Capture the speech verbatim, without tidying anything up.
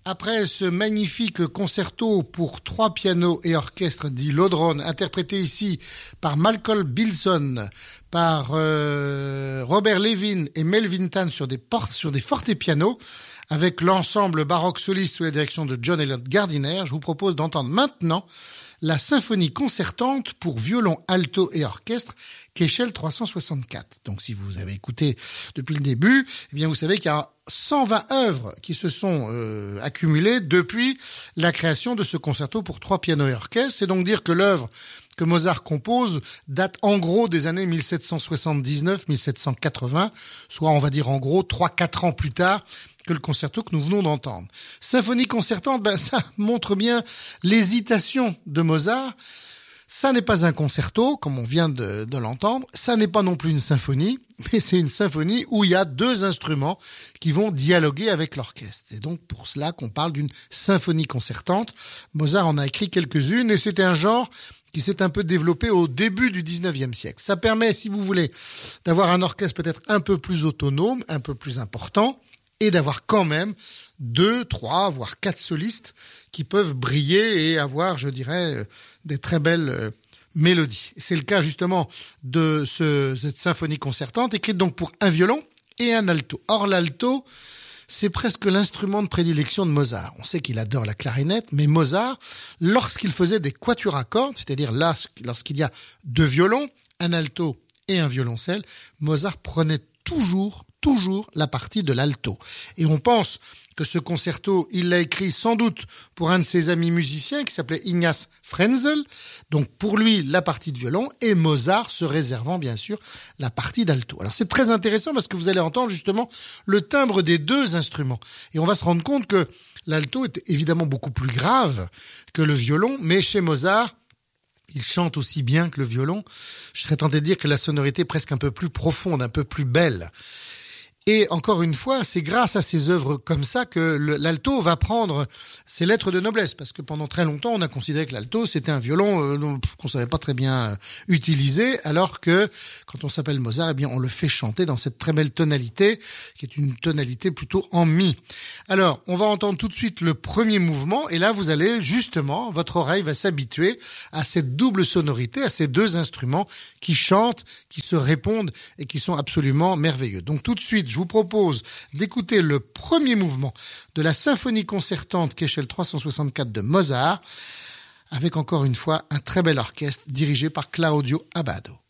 Après ce magnifique concerto pour trois pianos et orchestre dit Lodron, interprété ici par Malcolm Bilson, par euh, Robert Levin et Melvin Tan sur des, por- sur des fortepianos, avec l'ensemble baroque soliste sous la direction de John Elliott Gardiner, je vous propose d'entendre maintenant la symphonie concertante pour violon, alto et orchestre, Keichel trois cent soixante-quatre. Donc si vous avez écouté depuis le début, eh bien vous savez qu'il y a cent vingt œuvres qui se sont euh, accumulées depuis la création de ce concerto pour trois pianos et orchestre. C'est donc dire que l'œuvre que Mozart compose date en gros des années mille sept cent soixante-dix-neuf mille sept cent quatre-vingts, soit on va dire en gros trois quatre ans plus tard que le concerto que nous venons d'entendre. Symphonie concertante, ben ça montre bien l'hésitation de Mozart. Ça n'est pas un concerto, comme on vient de, de l'entendre. Ça n'est pas non plus une symphonie, mais c'est une symphonie où il y a deux instruments qui vont dialoguer avec l'orchestre. C'est donc pour cela qu'on parle d'une symphonie concertante. Mozart en a écrit quelques-unes et c'était un genre qui s'est un peu développé au début du dix-neuvième siècle. Ça permet, si vous voulez, d'avoir un orchestre peut-être un peu plus autonome, un peu plus important, et d'avoir quand même deux, trois, voire quatre solistes qui peuvent briller et avoir, je dirais, des très belles euh, mélodies. C'est le cas justement de ce, cette symphonie concertante, écrite donc pour un violon et un alto. Or, l'alto, c'est presque l'instrument de prédilection de Mozart. On sait qu'il adore la clarinette, mais Mozart, lorsqu'il faisait des quatuors à cordes, c'est-à-dire là, lorsqu'il y a deux violons, un alto et un violoncelle, Mozart prenait toujours toujours la partie de l'alto. Et on pense que ce concerto, il l'a écrit sans doute pour un de ses amis musiciens qui s'appelait Ignaz Frenzel, donc pour lui la partie de violon, et Mozart se réservant bien sûr la partie d'alto. Alors c'est très intéressant parce que vous allez entendre justement le timbre des deux instruments. Et on va se rendre compte que l'alto est évidemment beaucoup plus grave que le violon, mais chez Mozart, il chante aussi bien que le violon. Je serais tenté de dire que la sonorité est presque un peu plus profonde, un peu plus belle. Et encore une fois, c'est grâce à ces œuvres comme ça que le, l'alto va prendre ses lettres de noblesse, parce que pendant très longtemps, on a considéré que l'alto, c'était un violon euh, qu'on savait pas très bien euh, utiliser, alors que quand on s'appelle Mozart, eh bien, on le fait chanter dans cette très belle tonalité, qui est une tonalité plutôt en mi. Alors, on va entendre tout de suite le premier mouvement, et là, vous allez justement, votre oreille va s'habituer à cette double sonorité, à ces deux instruments qui chantent, qui se répondent et qui sont absolument merveilleux. Donc tout de suite, je vous propose d'écouter le premier mouvement de la symphonie concertante Keichel trois cent soixante-quatre de Mozart, avec encore une fois un très bel orchestre dirigé par Claudio Abbado.